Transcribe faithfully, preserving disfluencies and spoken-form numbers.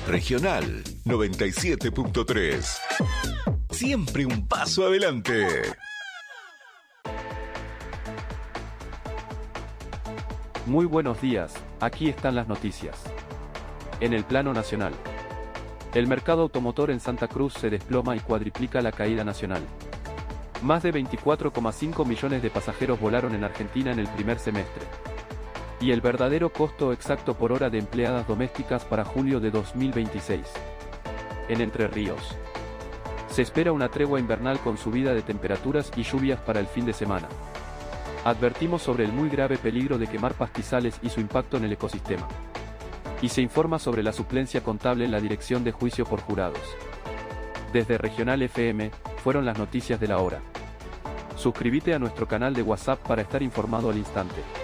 Regional noventa y siete punto tres. Siempre un paso adelante. Muy buenos días, aquí están las noticias. En el plano nacional, el mercado automotor en Santa Cruz se desploma y cuadriplica la caída nacional. Más de veinticuatro coma cinco millones de pasajeros volaron en Argentina en el primer semestre. Y el verdadero costo exacto por hora de empleadas domésticas para julio de dos mil veintiséis. En Entre Ríos, se espera una tregua invernal con subida de temperaturas y lluvias para el fin de semana. Advertimos sobre el muy grave peligro de quemar pastizales y su impacto en el ecosistema. Y se informa sobre la suplencia contable en la Dirección de Juicio por Jurados. Desde Regional F M, fueron las noticias de la hora. Suscríbete a nuestro canal de WhatsApp para estar informado al instante.